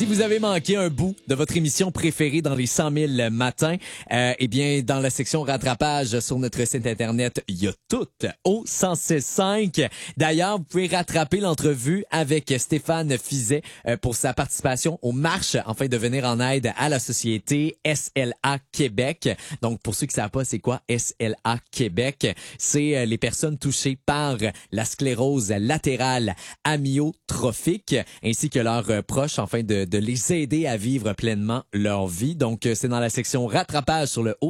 Si vous avez manqué un bout de votre émission préférée dans les 100 000 matins, eh bien, dans la section rattrapage sur notre site Internet, il y a tout au 106.5. D'ailleurs, vous pouvez rattraper l'entrevue avec Stéphane Fizet pour sa participation aux marches afin de venir en aide à la société SLA Québec. Donc, pour ceux qui ne savent pas, c'est quoi SLA Québec? C'est les personnes touchées par la sclérose latérale amyotrophique ainsi que leurs proches afin de les aider à vivre pleinement leur vie. Donc, c'est dans la section rattrapage sur le haut